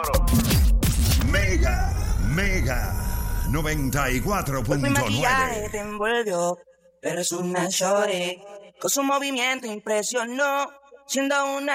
Mega Pues mi maquillaje 94.9. te envolvió, pero es una shorty. Con su movimiento impresionó, siendo una